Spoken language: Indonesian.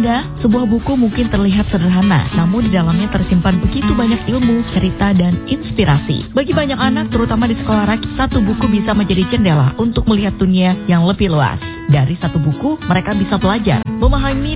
Anda, sebuah buku mungkin terlihat sederhana, namun di dalamnya tersimpan begitu banyak ilmu, cerita, dan inspirasi. Bagi banyak anak, terutama di sekolah rakyat, satu buku bisa menjadi jendela untuk melihat dunia yang lebih luas. Dari satu buku, mereka bisa belajar, memahami